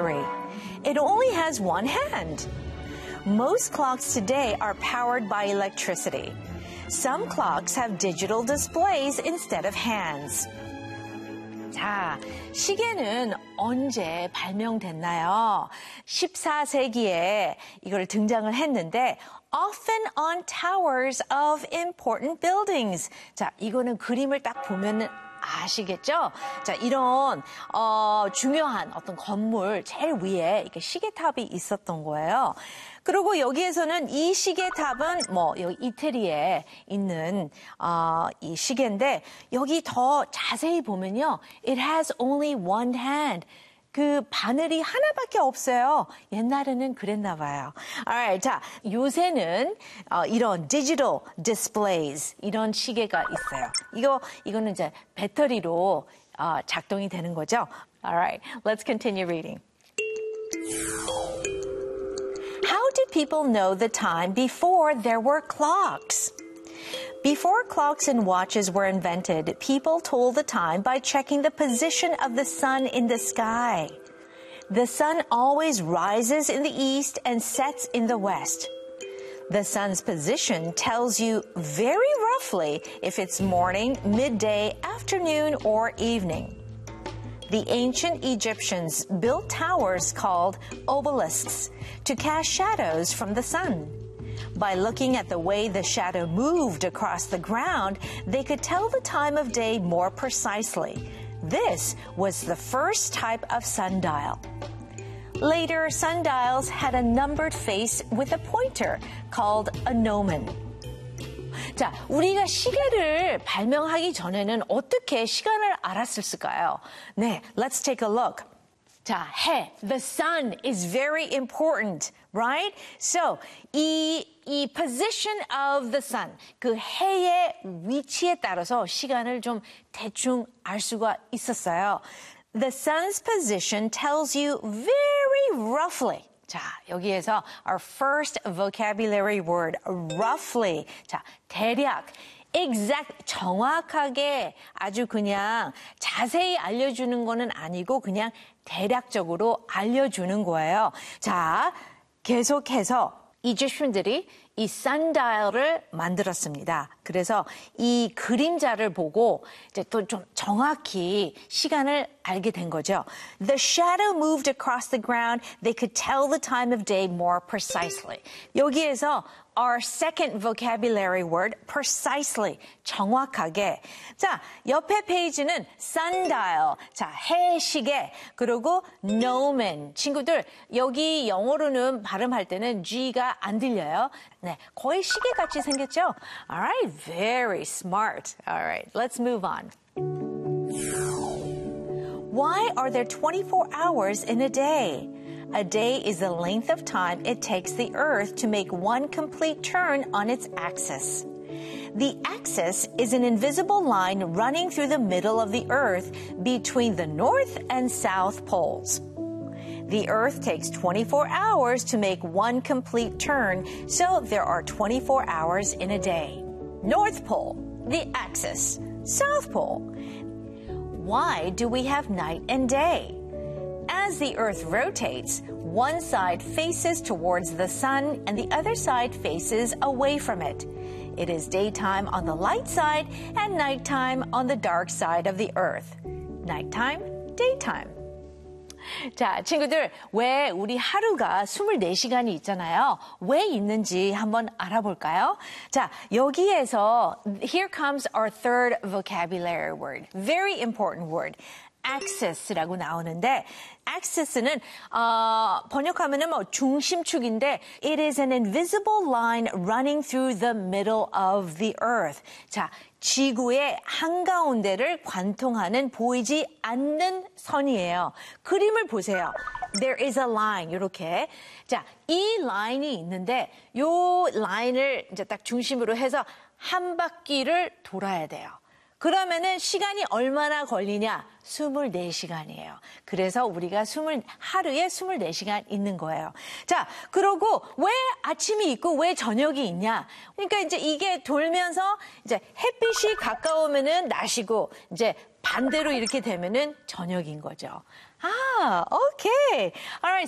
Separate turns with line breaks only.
battery. It only has one hand. Most clocks today are powered by electricity. Some clocks have digital displays instead of hands. 자, 시계는 언제 발명됐나요? 14세기에 이걸 등장을 했는데 often on towers of important buildings. 자, 이거는 그림을 딱 보면은 아시겠죠? 자, 이런 중요한 어떤 건물 제일 위에 이렇게 시계탑이 있었던 거예요. 그리고 여기에서는 이 시계탑은 여기 이태리에 있는 이 시계인데 여기 더 자세히 보면요. It has only one hand. 그 바늘이 하나밖에 없어요. 옛날에는 그랬나 봐요. Alright, 자, 요새는 이런 digital displays 이런 시계가 있어요. 이거는 이제 배터리로 작동이 되는 거죠. Alright, let's continue reading. How did people know the time before there were clocks? Before clocks and watches were invented, people told the time by checking the position of the sun in the sky. The sun always rises in the east and sets in the west. The sun's position tells you very roughly if it's morning, midday, afternoon, or evening. The ancient Egyptians built towers called obelisks to cast shadows from the sun. By looking at the way the shadow moved across the ground, they could tell the time of day more precisely. This was the first type of sundial. Later, sundials had a numbered face with a pointer called a gnomon. 자, 우리가 시계를 발명하기 전에는 어떻게 시간을 알았을까요? 네, let's take a look. 자, 해, the sun is very important, right? So, 이 position of the sun, 그 해의 위치에 따라서 시간을 좀 대충 알 수가 있었어요. The sun's position tells you very roughly. 자, 여기에서 our first vocabulary word, roughly. 자, 대략. exact, 정확하게 아주 그냥 자세히 알려주는 거는 아니고 그냥 대략적으로 알려주는 거예요. 자, 계속해서 이집트인들이 이 sundial을 만들었습니다. 그래서 이 그림자를 보고 이제 또 좀 정확히 시간을 알게 된 거죠. The shadow moved across the ground. They could tell the time of day more precisely. 여기에서 our second vocabulary word, precisely, 정확하게. 자, 옆에 페이지는 sundial, 자, 해시계, 그리고 gnomon. 친구들, 여기 영어로는 발음할 때는 G가 안 들려요. 네, 거의 시계같이 생겼죠? Alright, very smart. Alright, let's move on. Why are there 24 hours in a day? A day is the length of time it takes the Earth to make one complete turn on its axis. The axis is an invisible line running through the middle of the Earth between the North and South poles. The Earth takes 24 hours to make one complete turn, so there are 24 hours in a day. North Pole, the axis. South Pole. Why do we have night and day? As the Earth rotates, one side faces towards the sun and the other side faces away from it. It is daytime on the light side and nighttime on the dark side of the Earth. Nighttime, daytime. 자, 친구들, 왜 우리 하루가 24시간이 있잖아요. 왜 있는지 한번 알아볼까요? 자, 여기에서 here comes our third vocabulary word. Very important word. axis라고 나오는데 axis는 번역하면은 중심축인데 it is an invisible line running through the middle of the earth. 자, 지구의 한가운데를 관통하는 보이지 않는 선이에요. 그림을 보세요. There is a line 이렇게. 자, 이 라인이 있는데 요 라인을 이제 딱 중심으로 해서 한 바퀴를 돌아야 돼요. 그러면은 시간이 얼마나 걸리냐? 24시간이에요. 그래서 우리가 하루에 24시간 있는 거예요. 자, 그러고 왜 아침이 있고 왜 저녁이 있냐? 그러니까 이제 이게 돌면서 이제 햇빛이 가까우면은 낮이고 이제 반대로 이렇게 되면은 저녁인 거죠. Ah, okay. All right.